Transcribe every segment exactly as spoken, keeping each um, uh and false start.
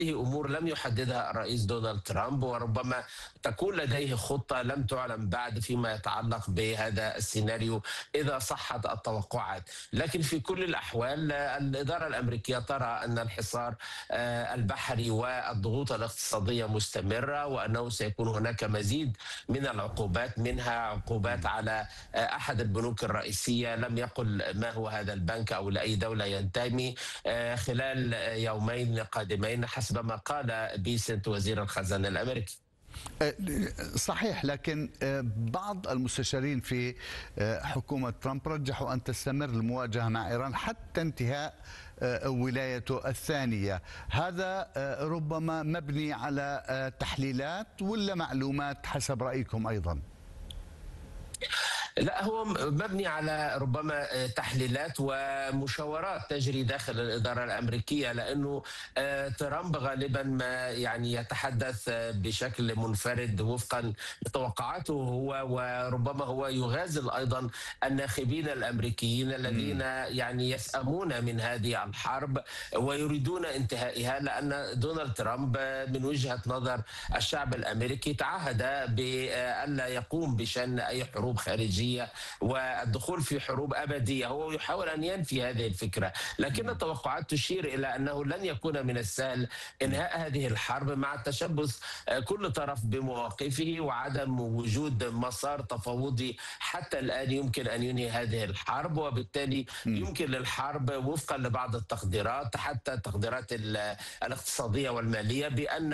هذه أمور لم يحددها الرئيس دونالد ترامب، وربما تكون لديه خطة لم تعلن بعد فيما يتعلق بهذا السيناريو إذا صحت التوقعات. لكن في كل الأحوال الإدارة الأمريكية ترى أن الحصار آه، البحري والضغوط الاقتصادية مستمرة، وأنه سيكون هناك مزيد من العقوبات، منها عقوبات على آه، أحد البنوك الرئيسية، لم يقل ما هو هذا البنك أو لأي دولة ينتمي، آه، خلال يومين قادمين حسب ما قال بيسنت وزير الخزانة الأمريكي. صحيح، لكن بعض المستشارين في حكومة ترامب رجحوا أن تستمر المواجهة مع إيران حتى انتهاء ولايته الثانية. هذا ربما مبني على تحليلات ولا معلومات حسب رأيكم أيضا؟ لا، هو مبني على ربما تحليلات ومشاورات تجري داخل الإدارة الأمريكية، لأنه ترامب غالبا ما يعني يتحدث بشكل منفرد وفقا لتوقعاته هو، وربما هو يغازل أيضا الناخبين الأمريكيين الذين يعني يسأمون من هذه الحرب ويريدون انتهائها، لأن دونالد ترامب من وجهة نظر الشعب الأمريكي تعهد بألا يقوم بشن أي حروب خارجية والدخول في حروب أبدية. هو يحاول أن ينفي هذه الفكرة، لكن التوقعات تشير إلى أنه لن يكون من السهل إنهاء هذه الحرب مع تشبث كل طرف بمواقفه وعدم وجود مسار تفاوضي حتى الآن يمكن أن ينهي هذه الحرب، وبالتالي يمكن للحرب وفقا لبعض التقديرات حتى التقديرات الاقتصادية والمالية بأن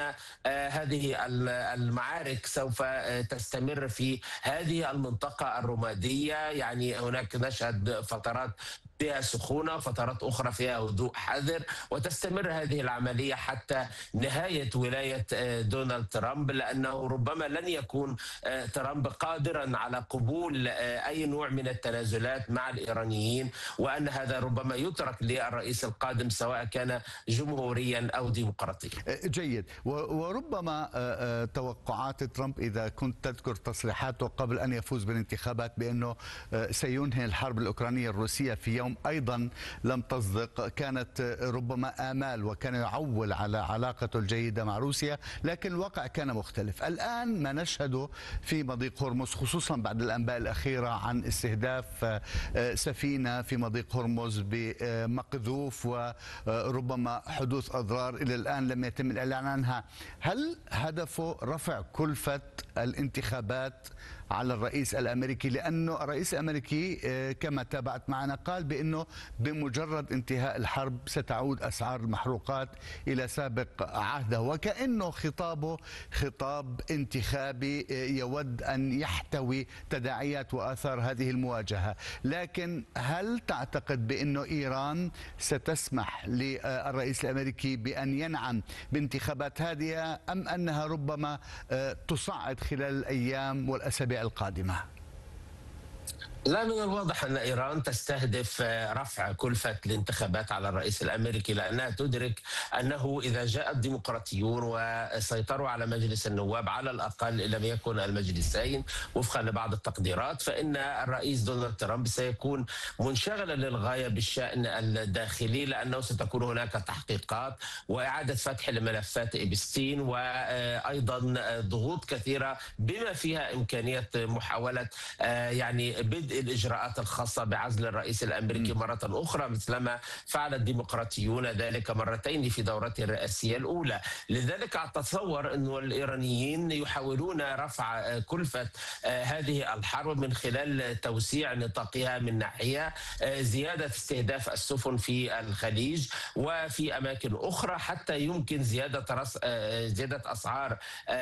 هذه المعارك سوف تستمر في هذه المنطقة الرمادية. يعني هناك نشهد فترات فيها سخونة، فترات أخرى فيها هدوء حذر، وتستمر هذه العملية حتى نهاية ولاية دونالد ترامب، لأنه ربما لن يكون ترامب قادرا على قبول أي نوع من التنازلات مع الإيرانيين، وأن هذا ربما يترك للرئيس القادم سواء كان جمهوريا أو ديمقراطيا. جيد. وربما توقعات ترامب، إذا كنت تذكر تصريحاته قبل أن يفوز بالانتخابات بأنه سينهي الحرب الأوكرانية الروسية في يوم أيضا لم تصدق، كانت ربما آمال وكان يعول على علاقته الجيدة مع روسيا، لكن الواقع كان مختلف. الآن ما نشهده في مضيق هرمز، خصوصا بعد الأنباء الأخيرة عن استهداف سفينة في مضيق هرمز بمقذوف وربما حدوث أضرار إلى الآن لم يتم الإعلان عنها، هل هدفه رفع كلفة الانتخابات على الرئيس الأمريكي؟ لأنه الرئيس الأمريكي كما تابعت معنا قال بأنه بمجرد انتهاء الحرب ستعود أسعار المحروقات إلى سابق عهده، وكأنه خطابه خطاب انتخابي يود أن يحتوي تداعيات وآثار هذه المواجهة. لكن هل تعتقد بأنه إيران ستسمح للرئيس الأمريكي بأن ينعم بانتخابات هادئة، أم أنها ربما تصعد خلال الأيام والأسابيع القادمة؟ لا، من الواضح أن إيران تستهدف رفع كلفة الانتخابات على الرئيس الأمريكي، لأنها تدرك أنه إذا جاء الديمقراطيون وسيطروا على مجلس النواب على الأقل إن لم يكن المجلسين وفقا لبعض التقديرات، فإن الرئيس دونالد ترامب سيكون منشغلا للغاية بالشأن الداخلي، لأنه ستكون هناك تحقيقات وإعادة فتح لملفات إبستين وأيضا ضغوط كثيرة بما فيها إمكانية محاولة يعني بدء الإجراءات الخاصة بعزل الرئيس الأمريكي مرة أخرى، مثلما فعل الديمقراطيون ذلك مرتين في دورته الرئاسية الأولى. لذلك أتصور أن الإيرانيين يحاولون رفع كلفة هذه الحرب من خلال توسيع نطاقها من ناحية، زيادة استهداف السفن في الخليج وفي أماكن أخرى، حتى يمكن زيادة رس... زيادة أسعار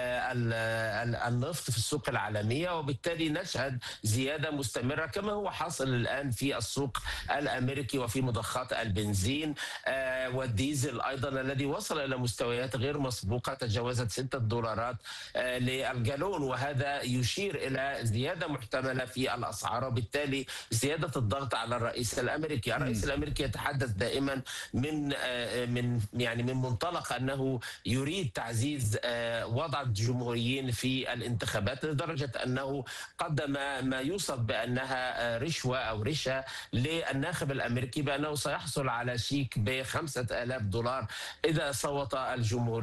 النفط في السوق العالمية، وبالتالي نشهد زيادة مستمرة كما هو حاصل الآن في السوق الأمريكي وفي مضخات البنزين والديزل أيضا الذي وصل إلى مستويات غير مسبوقة، تجاوزت ستة دولارات للجالون، وهذا يشير إلى زيادة محتملة في الأسعار وبالتالي زيادة الضغط على الرئيس الأمريكي. الرئيس الأمريكي يتحدث دائما من من يعني من منطلق أنه يريد تعزيز وضع الجمهوريين في الانتخابات، لدرجة أنه قدم ما يوصف بأنها رشوة أو رشا للناخب الأمريكي بأنه سيحصل على شيك بخمسة آلاف دولار إذا صوت الجمهور